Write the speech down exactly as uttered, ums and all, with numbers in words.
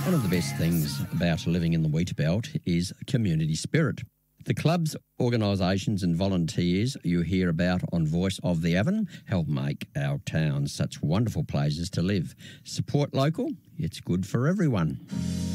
One of the best things about living in the wheat belt is community spirit. The clubs, organisations and volunteers you hear about on Voice of the Avon help make our towns such wonderful places to live. Support local, it's good for everyone.